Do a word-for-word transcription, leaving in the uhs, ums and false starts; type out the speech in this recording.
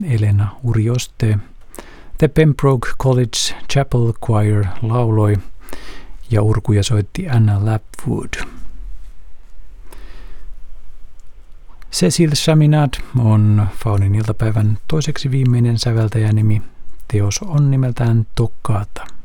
Elena Urioste. The Pembroke College Chapel Choir lauloi ja urkuja soitti Anna Lapwood. Cecil Chaminade on Faunin iltapäivän toiseksi viimeinen säveltäjänimi. Teos on nimeltään Toccata.